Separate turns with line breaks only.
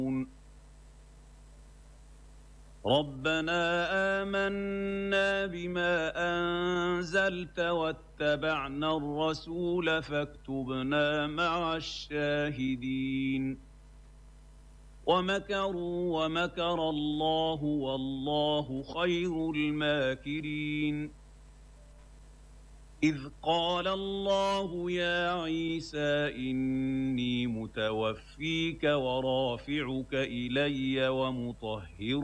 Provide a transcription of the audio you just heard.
ربنا آمنا بما أنزلت واتبعنا الرسول فاكتبنا مع الشاهدين ومكروا ومكر الله والله خير الماكرين إذ قال الله يا عيسى إني متوفيك ورافعك إلي ومطهرك